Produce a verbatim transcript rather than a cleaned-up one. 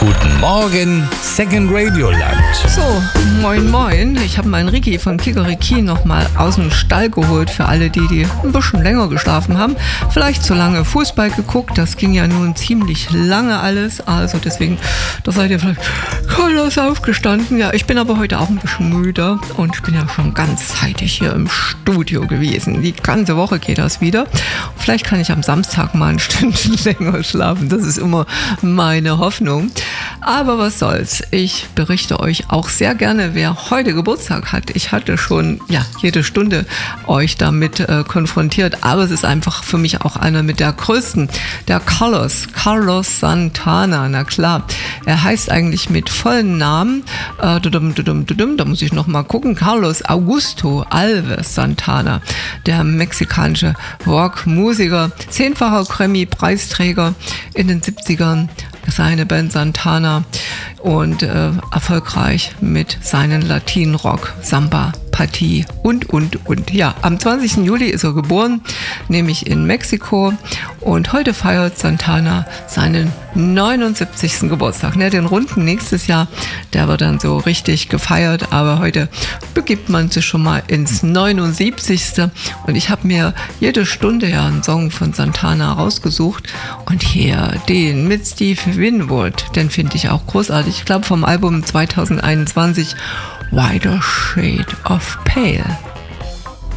Guten Morgen, Second Radio Land. So, moin moin. Ich habe meinen Ricky von Kikeriki nochmal aus dem Stall geholt für alle die, die ein bisschen länger geschlafen haben. Vielleicht zu lange Fußball geguckt, das ging ja nun ziemlich lange alles. Also deswegen, da seid ihr vielleicht kolos aufgestanden. Ja, ich bin aber heute auch ein bisschen müde und ich bin ja schon ganz zeitig hier im Studio gewesen. Die ganze Woche geht das wieder. Vielleicht kann ich am Samstag mal ein Stündchen länger schlafen. Das ist immer meine Hoffnung. Aber was soll's. Ich berichte euch auch sehr gerne, wer heute Geburtstag hat. Ich hatte schon ja jede Stunde euch damit äh, konfrontiert, aber es ist einfach für mich auch einer mit der größten, der Carlos, Carlos Santana. Na klar, er heißt eigentlich mit vollen Namen, äh, dudum, dudum, dudum, da muss ich noch mal gucken, Carlos Augusto Alves Santana, der mexikanische Rockmusiker, zehnfacher Grammy-Preisträger in den siebzigern, seine Band Santana und äh, erfolgreich mit seinen Latin-Rock, Samba, Partie und, und, und. Ja, am zwanzigsten Juli ist er geboren, nämlich in Mexiko, und heute feiert Santana seinen neunundsiebzigsten Geburtstag. Ne, den runden nächstes Jahr, der wird dann so richtig gefeiert, aber heute begibt man sich schon mal ins neunundsiebzigste und ich habe mir jede Stunde ja einen Song von Santana rausgesucht und hier den mit Steve Winwood, den finde ich auch großartig. Ich glaube vom Album zwanzig einundzwanzig, Wider Shade of Pale.